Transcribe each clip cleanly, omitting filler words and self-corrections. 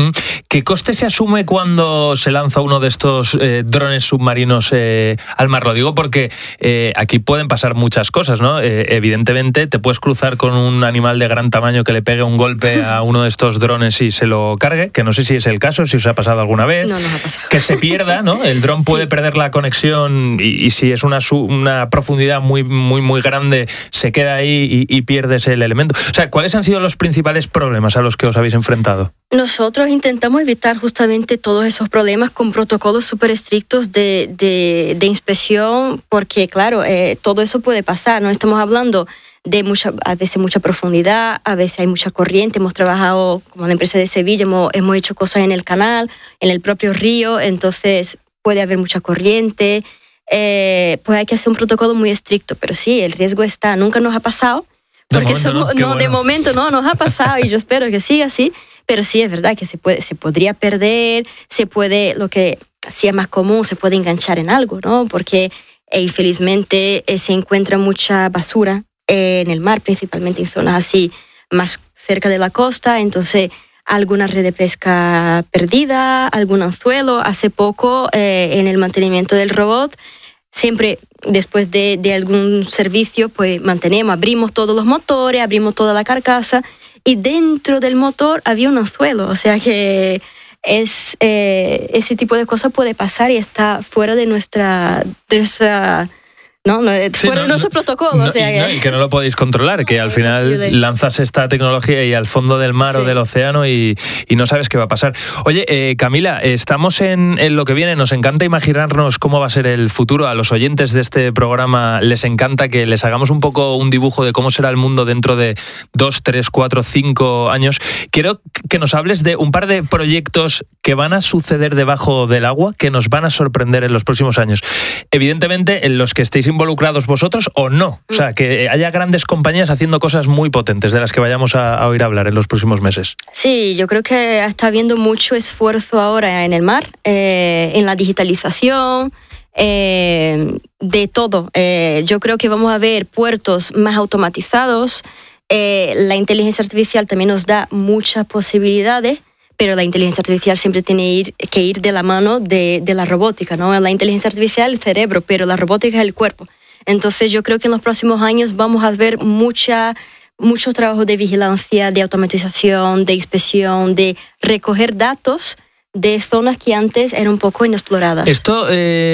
¿Qué coste se asume cuando se lanza uno de estos drones submarinos al mar? Lo digo porque aquí pueden pasar muchas cosas, ¿no? Evidentemente te puedes cruzar con un animal de gran tamaño que le pegue un golpe a uno de estos drones y se lo cargue, que no sé si es el caso, si os ha pasado alguna vez. No nos ha pasado. Que se pierda, ¿no? El dron puede perder la conexión y si es una profundidad muy, muy, muy grande, se queda ahí y pierdes el elemento. O sea, ¿cuáles han sido los principales problemas a los que os habéis enfrentado? Nosotros intentamos evitar justamente todos esos problemas con protocolos súper estrictos de inspección, porque claro, todo eso puede pasar, ¿no? Estamos hablando de a veces mucha profundidad, a veces hay mucha corriente. Hemos trabajado como la empresa de Sevilla, hemos hecho cosas en el canal, en el propio río, entonces puede haber mucha corriente, pues hay que hacer un protocolo muy estricto, pero sí, el riesgo está, nunca nos ha pasado, porque de momento no nos ha pasado y yo espero que siga así, pero sí es verdad que se podría perder, lo que sí es más común, se puede enganchar en algo, ¿no? Porque infelizmente se encuentra mucha basura en el mar, principalmente en zonas así más cerca de la costa, entonces alguna red de pesca perdida, algún anzuelo. Hace poco en el mantenimiento del robot, siempre después de algún servicio, pues abrimos todos los motores, abrimos toda la carcasa y dentro del motor había un anzuelo, o sea que ese tipo de cosas puede pasar y está fuera de nuestra fuera de nuestro protocolo. Y que no lo podéis controlar, que al final lanzas esta tecnología y al fondo del mar o del océano y no sabes qué va a pasar. Oye, Camila, estamos en lo que viene, nos encanta imaginarnos cómo va a ser el futuro. A los oyentes de este programa les encanta que les hagamos un poco un dibujo de cómo será el mundo dentro de 2, 3, 4, 5 años. Quiero que nos hables de un par de proyectos que van a suceder debajo del agua, que nos van a sorprender en los próximos años. Evidentemente, en los que estéis involucrados vosotros o no. O sea, que haya grandes compañías haciendo cosas muy potentes de las que vayamos a oír hablar en los próximos meses. Sí, yo creo que está habiendo mucho esfuerzo ahora en el mar, en la digitalización, de todo. Yo creo que vamos a ver puertos más automatizados. La inteligencia artificial también nos da muchas posibilidades, pero la inteligencia artificial siempre tiene que ir de la mano de la robótica, ¿no? La inteligencia artificial es el cerebro, pero la robótica es el cuerpo. Entonces yo creo que en los próximos años vamos a ver mucho trabajo de vigilancia, de automatización, de inspección, de recoger datos de zonas que antes eran un poco inexploradas. Esto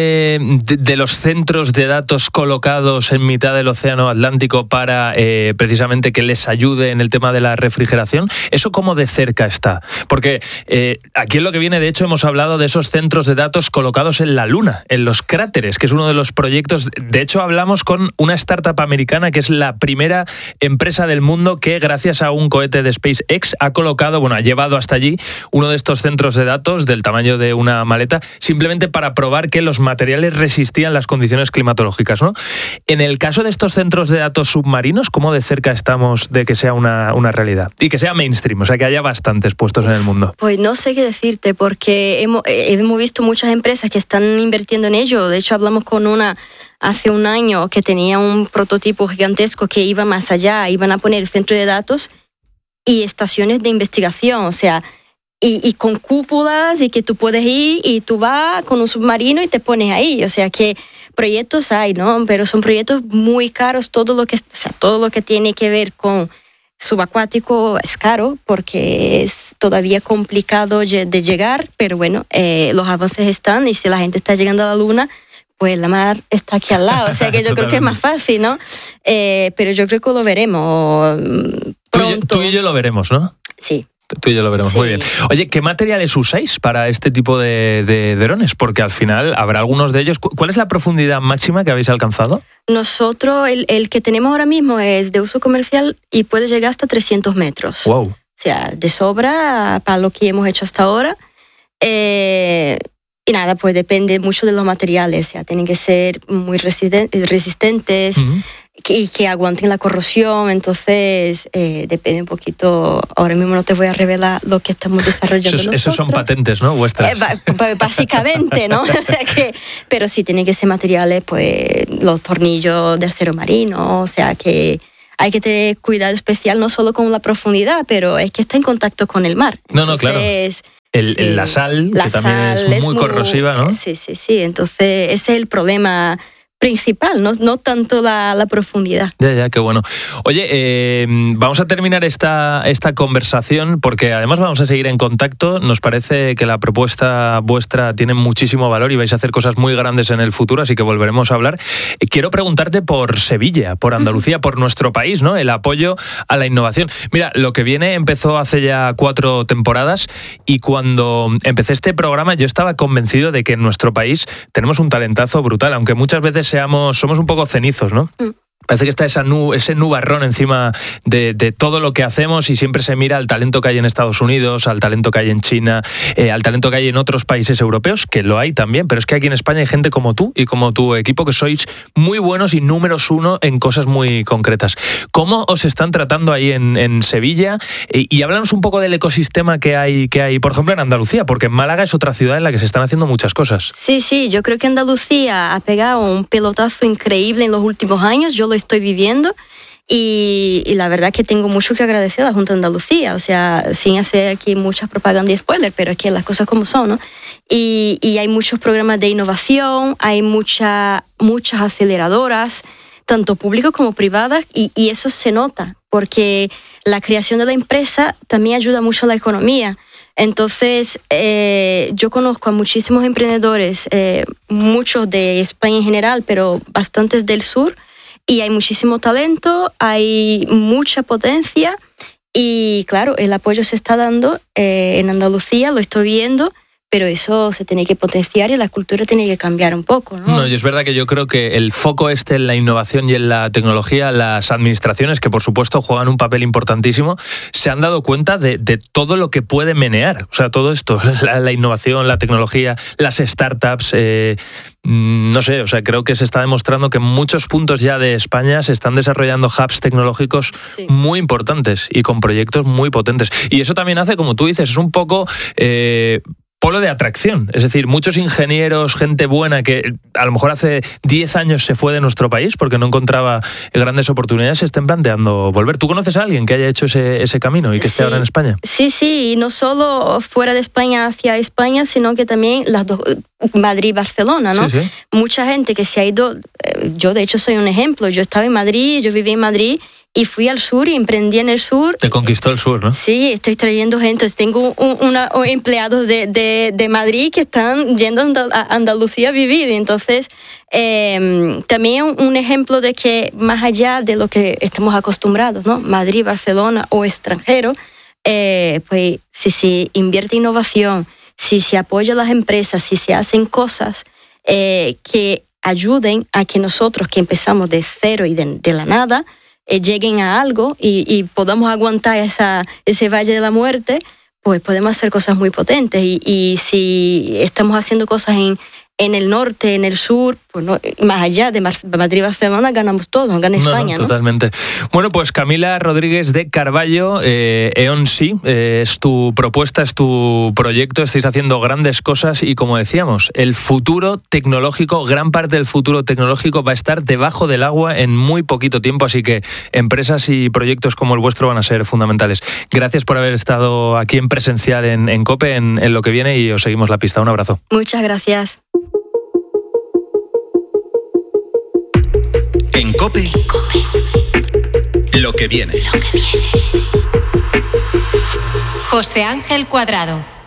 de los centros de datos colocados en mitad del océano Atlántico para precisamente que les ayude en el tema de la refrigeración, ¿eso cómo de cerca está? Porque aquí en lo que viene, de hecho, hemos hablado de esos centros de datos colocados en la Luna, en los cráteres, que es uno de los proyectos. De hecho, hablamos con una startup americana que es la primera empresa del mundo que, gracias a un cohete de SpaceX, ha llevado hasta allí uno de estos centros de datos del tamaño de una maleta, simplemente para probar que los materiales resistían las condiciones climatológicas, ¿no? En el caso de estos centros de datos submarinos, ¿cómo de cerca estamos de que sea una realidad? Y que sea mainstream, o sea, que haya bastantes puestos en el mundo. Pues no sé qué decirte, porque hemos visto muchas empresas que están invirtiendo en ello. De hecho, hablamos con una hace un año que tenía un prototipo gigantesco que iba más allá. Iban a poner centro de datos y estaciones de investigación, o sea, y con cúpulas, y que tú puedes ir y tú vas con un submarino y te pones ahí. O sea que proyectos hay, ¿no? Pero son proyectos muy caros. Todo lo que tiene que ver con subacuático es caro porque es todavía complicado de llegar, pero bueno, los avances están, y si la gente está llegando a la Luna, pues la mar está aquí al lado, o sea que yo creo que es más fácil, ¿no? Pero yo creo que lo veremos pronto. Tú y yo lo veremos, ¿no? Sí. Tú y yo lo veremos, sí. Muy bien. Oye, ¿qué materiales usáis para este tipo de drones? Porque al final habrá algunos de ellos. ¿Cuál es la profundidad máxima que habéis alcanzado? Nosotros, el que tenemos ahora mismo es de uso comercial y puede llegar hasta 300 metros. Wow. O sea, de sobra para lo que hemos hecho hasta ahora. Y nada, pues depende mucho de los materiales. O sea, tienen que ser muy resistentes. Uh-huh. Y que aguanten la corrosión, entonces depende un poquito. Ahora mismo no te voy a revelar lo que estamos desarrollando nosotros. Esos son patentes, ¿no? Vuestras. Básicamente, ¿no? O sea pero sí tienen que ser materiales, pues los tornillos de acero marino, o sea que hay que tener cuidado especial no solo con la profundidad, pero es que está en contacto con el mar. Entonces, claro. La sal, que también es muy corrosiva, ¿no? Sí. Entonces, ese es el problema principal, no tanto la profundidad. Ya, qué bueno. Oye, vamos a terminar esta conversación porque además vamos a seguir en contacto. Nos parece que la propuesta vuestra tiene muchísimo valor y vais a hacer cosas muy grandes en el futuro, así que volveremos a hablar. Quiero preguntarte por Sevilla, por Andalucía, por nuestro país, ¿no? El apoyo a la innovación. Mira, Lo que viene empezó hace ya 4 temporadas y cuando empecé este programa yo estaba convencido de que en nuestro país tenemos un talentazo brutal, aunque muchas veces somos un poco cenizos, ¿no? Parece que está ese nubarrón encima de todo lo que hacemos y siempre se mira al talento que hay en Estados Unidos, al talento que hay en China, al talento que hay en otros países europeos, que lo hay también, pero es que aquí en España hay gente como tú y como tu equipo que sois muy buenos y números 1 en cosas muy concretas. ¿Cómo os están tratando ahí en Sevilla? Y háblanos un poco del ecosistema que hay, por ejemplo, en Andalucía, porque Málaga es otra ciudad en la que se están haciendo muchas cosas. Sí, yo creo que Andalucía ha pegado un pelotazo increíble en los últimos años. Yo lo estoy viviendo y la verdad que tengo mucho que agradecer a la Junta de Andalucía, o sea, sin hacer aquí mucha propaganda y spoiler, pero es que las cosas como son, ¿no? Y hay muchos programas de innovación, hay muchas aceleradoras, tanto públicas como privadas, y eso se nota, porque la creación de la empresa también ayuda mucho a la economía. Entonces, yo conozco a muchísimos emprendedores, muchos de España en general, pero bastantes del sur, y hay muchísimo talento, hay mucha potencia y claro, el apoyo se está dando en Andalucía, lo estoy viendo, pero eso se tiene que potenciar y la cultura tiene que cambiar un poco, ¿no? No, y es verdad que yo creo que el foco en la innovación y en la tecnología, las administraciones, que por supuesto juegan un papel importantísimo, se han dado cuenta de todo lo que puede menear. O sea, todo esto, la innovación, la tecnología, las startups, no sé, o sea, creo que se está demostrando que en muchos puntos ya de España se están desarrollando hubs tecnológicos muy importantes y con proyectos muy potentes. Y eso también hace, como tú dices, es un poco polo de atracción. Es decir, muchos ingenieros, gente buena que a lo mejor hace 10 años se fue de nuestro país porque no encontraba grandes oportunidades, se estén planteando volver. ¿Tú conoces a alguien que haya hecho ese camino y que esté ahora en España? Sí, y no solo fuera de España hacia España, sino que también las dos, Madrid y Barcelona, ¿no? Sí. Mucha gente que se ha ido, yo de hecho soy un ejemplo, yo estaba en Madrid, yo viví en Madrid, y fui al sur y emprendí en el sur. Te conquistó el sur, ¿no? Sí, estoy trayendo gente. Tengo empleados de Madrid que están yendo a Andalucía a vivir. Entonces, también un ejemplo de que más allá de lo que estamos acostumbrados, ¿no? Madrid, Barcelona o extranjero, pues si se invierte en innovación, si se apoya a las empresas, si se hacen cosas que ayuden a que nosotros que empezamos de cero y de la nada, lleguen a algo y podamos aguantar ese valle de la muerte, pues podemos hacer cosas muy potentes. Y si estamos haciendo cosas en el norte, en el sur, pues no, más allá de Madrid y Barcelona, ganamos todos, gana España, ¿no? Totalmente. Bueno, pues Camila Rodríguez de Carballo, EONSI, es tu propuesta, es tu proyecto, estáis haciendo grandes cosas y como decíamos, el futuro tecnológico, gran parte del futuro tecnológico va a estar debajo del agua en muy poquito tiempo, así que empresas y proyectos como el vuestro van a ser fundamentales. Gracias por haber estado aquí en presencial en COPE, en lo que viene, y os seguimos la pista. Un abrazo. Muchas gracias. En COPE, lo que viene. José Ángel Cuadrado.